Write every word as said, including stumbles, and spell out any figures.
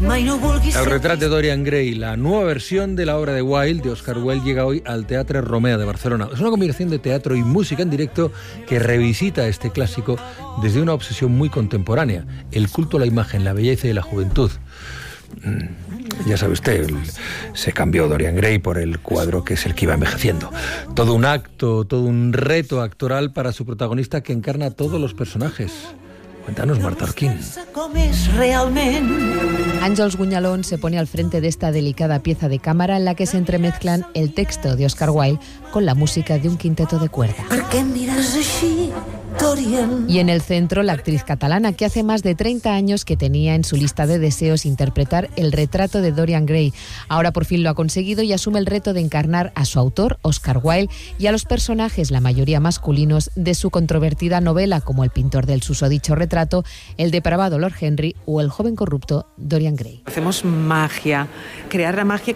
El retrato de Dorian Gray, la nueva versión de la obra de Wilde, de Oscar Wilde, llega hoy al Teatre Romea de Barcelona. Es una combinación de teatro y música en directo que revisita este clásico desde una obsesión muy contemporánea, el culto a la imagen, la belleza y la juventud. Ya sabe usted, se cambió Dorian Gray por el cuadro que es el que iba envejeciendo. Todo un acto, todo un reto actoral para su protagonista que encarna a todos los personajes. Cuéntanos, Marta Orquín. Àngels Guñalón se pone al frente de esta delicada pieza de cámara en la que se entremezclan el texto de Oscar Wilde con la música de un quinteto de cuerda. Y en el centro, la actriz catalana que hace más de treinta años que tenía en su lista de deseos interpretar el retrato de Dorian Gray. Ahora por fin lo ha conseguido y asume el reto de encarnar a su autor, Oscar Wilde, y a los personajes, la mayoría masculinos, de su controvertida novela, como el pintor del susodicho retrato, el depravado Lord Henry o el joven corrupto Dorian Gray. Hacemos magia, crear la magia